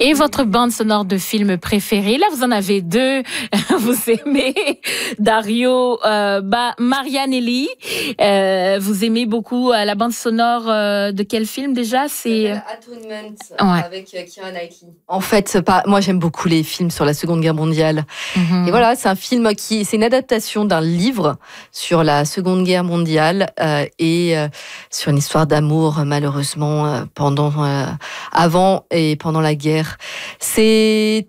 Et votre bande sonore de film préférée? Là, vous en avez deux. Vous aimez Dario Marianelli. Vous aimez beaucoup la bande sonore de quel film déjà? C'est Atonement avec Keira Knightley. En fait, moi j'aime beaucoup les films sur la Seconde Guerre mondiale. Et voilà, c'est un film c'est une adaptation d'un livre sur la Seconde Guerre mondiale et sur une histoire d'amour malheureusement avant et pendant la guerre. C'est